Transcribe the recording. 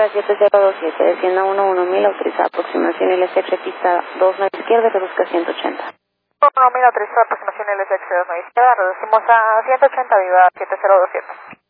Viva 7027, descienda 11.000, autorizada aproximación LSX, pista 29 izquierda, reduzca 180. 11.000, autorizada aproximación LSX, 29 izquierda, reducimos a 180, Viva 7027.